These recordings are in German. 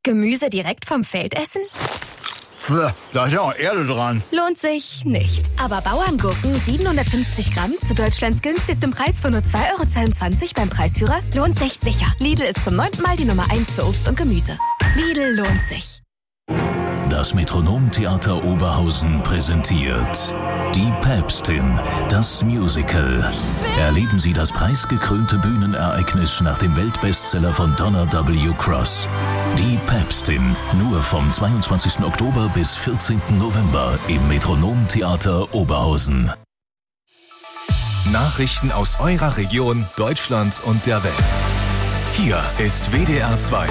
Gemüse direkt vom Feld essen? Da ist ja auch Erde dran. Lohnt sich nicht. Aber Bauerngurken 750 Gramm zu Deutschlands günstigstem Preis von nur 2,22 € beim Preisführer lohnt sich sicher. Lidl ist zum 9. Mal die Nummer 1 für Obst und Gemüse. Lidl lohnt sich. Das Metronom-Theater Oberhausen präsentiert Die Päpstin, das Musical. Erleben Sie das preisgekrönte Bühnenereignis nach dem Weltbestseller von Donna W. Cross. Die Päpstin, nur vom 22. Oktober bis 14. November im Metronom-Theater Oberhausen. Nachrichten aus eurer Region, Deutschland und der Welt. Hier ist WDR 2.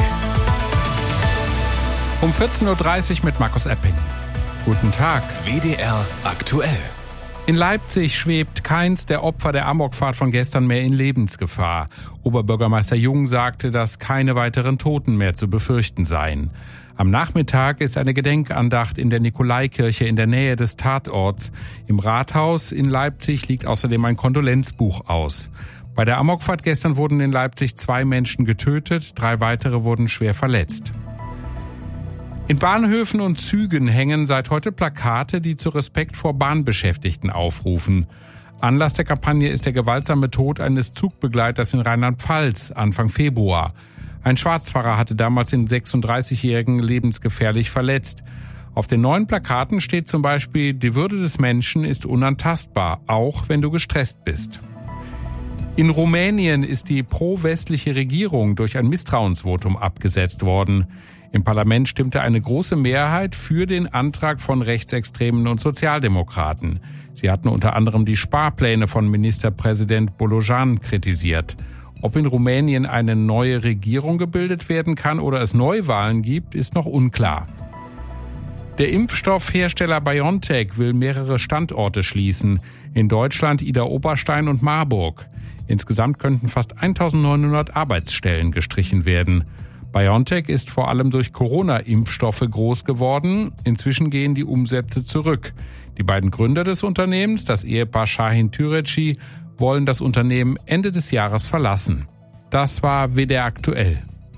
Um 14.30 Uhr mit Markus Epping. Guten Tag. WDR aktuell. In Leipzig schwebt keins der Opfer der Amokfahrt von gestern mehr in Lebensgefahr. Oberbürgermeister Jung sagte, dass keine weiteren Toten mehr zu befürchten seien. Am Nachmittag ist eine Gedenkandacht in der Nikolaikirche in der Nähe des Tatorts. Im Rathaus in Leipzig liegt außerdem ein Kondolenzbuch aus. Bei der Amokfahrt gestern wurden in Leipzig 2 Menschen getötet, 3 weitere wurden schwer verletzt. In Bahnhöfen und Zügen hängen seit heute Plakate, die zu Respekt vor Bahnbeschäftigten aufrufen. Anlass der Kampagne ist der gewaltsame Tod eines Zugbegleiters in Rheinland-Pfalz Anfang Februar. Ein Schwarzfahrer hatte damals den 36-Jährigen lebensgefährlich verletzt. Auf den neuen Plakaten steht zum Beispiel: Die Würde des Menschen ist unantastbar, auch wenn du gestresst bist. In Rumänien ist die pro-westliche Regierung durch ein Misstrauensvotum abgesetzt worden. Im Parlament stimmte eine große Mehrheit für den Antrag von Rechtsextremen und Sozialdemokraten. Sie hatten unter anderem die Sparpläne von Ministerpräsident Bolojan kritisiert. Ob in Rumänien eine neue Regierung gebildet werden kann oder es Neuwahlen gibt, ist noch unklar. Der Impfstoffhersteller BioNTech will mehrere Standorte schließen. In Deutschland Idar-Oberstein und Marburg. Insgesamt könnten fast 1900 Arbeitsstellen gestrichen werden. BioNTech ist vor allem durch Corona-Impfstoffe groß geworden. Inzwischen gehen die Umsätze zurück. Die beiden Gründer des Unternehmens, das Ehepaar Şahin Türeci, wollen das Unternehmen Ende des Jahres verlassen. Das war WDR aktuell.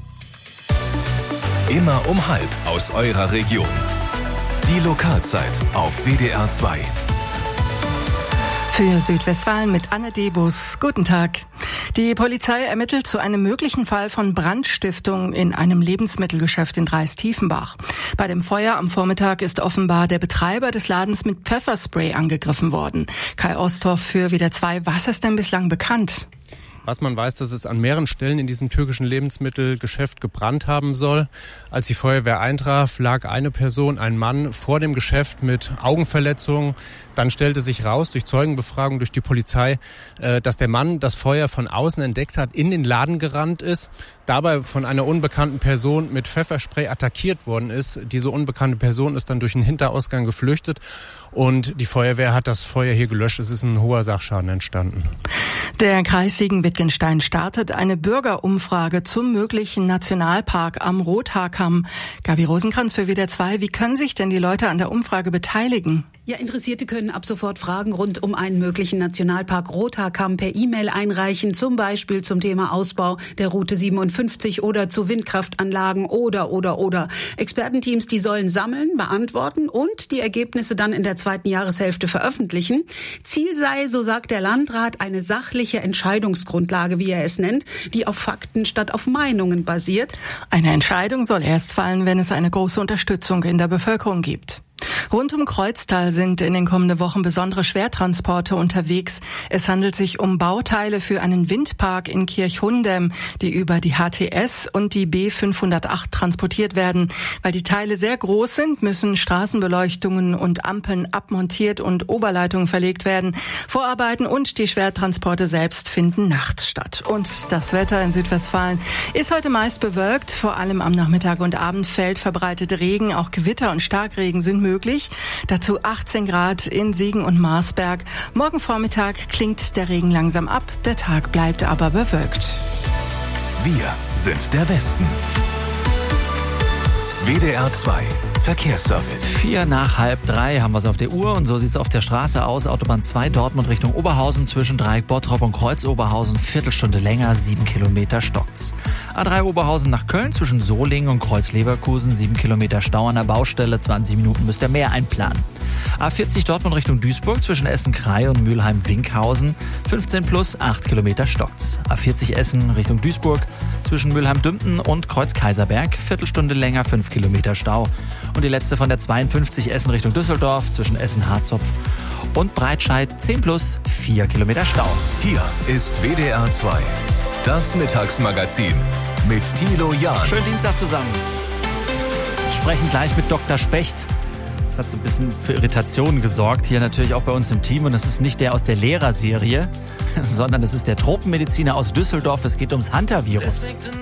Immer um 12:30 aus eurer Region. Die Lokalzeit auf WDR 2. Für Südwestfalen mit Anne Debus. Guten Tag. Die Polizei ermittelt zu einem möglichen Fall von Brandstiftung in einem Lebensmittelgeschäft in Dreis-Tiefenbach. Bei dem Feuer am Vormittag ist offenbar der Betreiber des Ladens mit Pfefferspray angegriffen worden. Kai Osthoff für WDR 2. Was ist denn bislang bekannt? Was man weiß, dass es an mehreren Stellen in diesem türkischen Lebensmittelgeschäft gebrannt haben soll. Als die Feuerwehr eintraf, lag eine Person, ein Mann, vor dem Geschäft mit Augenverletzungen. Dann stellte sich raus, durch Zeugenbefragung durch die Polizei, dass der Mann das Feuer von außen entdeckt hat, in den Laden gerannt ist, dabei von einer unbekannten Person mit Pfefferspray attackiert worden ist. Diese unbekannte Person ist dann durch den Hinterausgang geflüchtet und die Feuerwehr hat das Feuer hier gelöscht. Es ist ein hoher Sachschaden entstanden. Der Kreis Siegen-Wittgenstein startet eine Bürgerumfrage zum möglichen Nationalpark am Rothaarkamm. Gabi Rosenkranz für WDR 2. Wie können sich denn die Leute an der Umfrage beteiligen? Ja, Interessierte können ab sofort Fragen rund um einen möglichen Nationalpark Rothaarkamm per E-Mail einreichen, zum Beispiel zum Thema Ausbau der Route 57 oder zu Windkraftanlagen oder. Expertenteams, die sollen sammeln, beantworten und die Ergebnisse dann in der zweiten Jahreshälfte veröffentlichen. Ziel sei, so sagt der Landrat, eine sachliche Entscheidungsgrundlage, wie er es nennt, die auf Fakten statt auf Meinungen basiert. Eine Entscheidung soll erst fallen, wenn es eine große Unterstützung in der Bevölkerung gibt. Rund um Kreuztal sind in den kommenden Wochen besondere Schwertransporte unterwegs. Es handelt sich um Bauteile für einen Windpark in Kirchhundem, die über die HTS und die B508 transportiert werden. Weil die Teile sehr groß sind, müssen Straßenbeleuchtungen und Ampeln abmontiert und Oberleitungen verlegt werden. Vorarbeiten und die Schwertransporte selbst finden nachts statt. Und das Wetter in Südwestfalen ist heute meist bewölkt. Vor allem am Nachmittag und Abend fällt verbreitet Regen. Auch Gewitter und Starkregen sind möglich. Dazu 18 Grad in Siegen und Marsberg. Morgen Vormittag klingt der Regen langsam ab, der Tag bleibt aber bewölkt. Wir sind der Westen. WDR 2 Verkehrsservice. 2:45 haben wir es auf der Uhr und so sieht es auf der Straße aus. Autobahn 2 Dortmund Richtung Oberhausen zwischen Dreieck Bottrop und Kreuz Oberhausen. Viertelstunde länger, 7 Kilometer stockt's. A3 Oberhausen nach Köln zwischen Solingen und Kreuz-Leverkusen, 7 Kilometer Stau an der Baustelle, 20 Minuten müsst ihr mehr einplanen. A40 Dortmund Richtung Duisburg zwischen Essen-Krei und Mülheim-Winkhausen, 15 plus, 8 Kilometer stockt's. A40 Essen Richtung Duisburg zwischen Mülheim-Dümpten und Kreuz-Kaiserberg, Viertelstunde länger, 5 Kilometer Stau. Und die letzte von der 52 Essen Richtung Düsseldorf zwischen Essen-Harzopf und Breitscheid, 10 plus, 4 Kilometer Stau. Hier ist WDR 2, das Mittagsmagazin mit Thilo Jahn. Schönen Dienstag zusammen. Wir sprechen gleich mit Dr. Specht. Das hat so ein bisschen für Irritationen gesorgt, hier natürlich auch bei uns im Team. Und es ist nicht der aus der Lehrerserie, sondern es ist der Tropenmediziner aus Düsseldorf. Es geht ums Hunter-Virus.